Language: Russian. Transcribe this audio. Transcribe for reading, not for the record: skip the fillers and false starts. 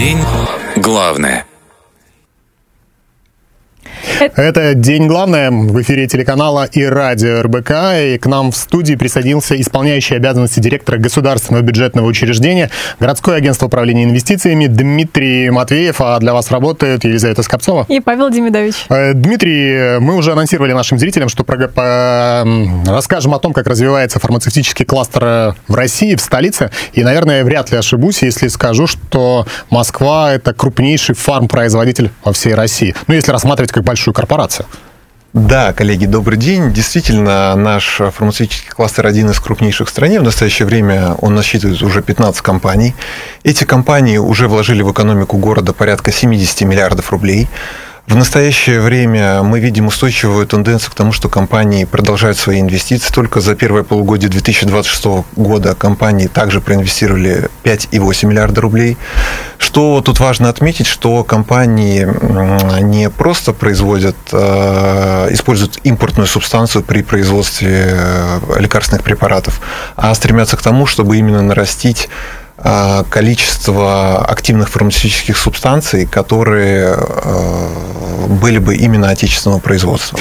День главное. Это «День главное» в эфире телеканала и радио РБК. И к нам в студии присоединился исполняющий обязанности директора государственного бюджетного учреждения Городское агентство управления инвестициями Дмитрий Матвеев. А для вас работает Елизавета Скопцова. И Павел Демидович. Дмитрий, мы уже анонсировали нашим зрителям, что расскажем о том, как развивается фармацевтический кластер в России, в столице. И, наверное, вряд ли ошибусь, если скажу, что Москва – это крупнейший фармпроизводитель во всей России. Ну, если рассматривать как большую корпорацию. Да, коллеги, добрый день. Действительно, наш фармацевтический кластер один из крупнейших в стране. В настоящее время он насчитывает уже 15 компаний. Эти компании уже вложили в экономику города порядка 70 миллиардов рублей. В настоящее время мы видим устойчивую тенденцию к тому, что компании продолжают свои инвестиции. Только за первое полугодие 2026 года компании также проинвестировали 5,8 миллиарда рублей. Что тут важно отметить, что компании не просто используют импортную субстанцию при производстве лекарственных препаратов, а стремятся к тому, чтобы именно нарастить количество активных фармацевтических субстанций, которые были бы именно отечественного производства.